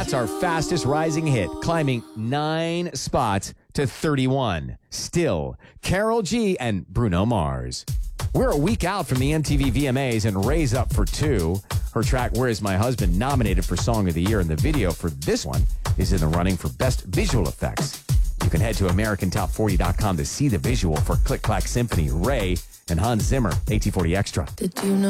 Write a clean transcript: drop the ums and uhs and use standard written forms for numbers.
That's our fastest rising hit, climbing 9 spots to 31. Still, Karol G and Bruno Mars. We're a week out from the MTV VMAs and Ray's up for 2. Her track, Where Is My Husband, nominated for Song of the Year, and the video for this one is in the running for Best Visual Effects. You can head to AmericanTop40.com to see the visual for Click Clack Symphony, Ray, and Hans Zimmer, AT40 Extra. Did you know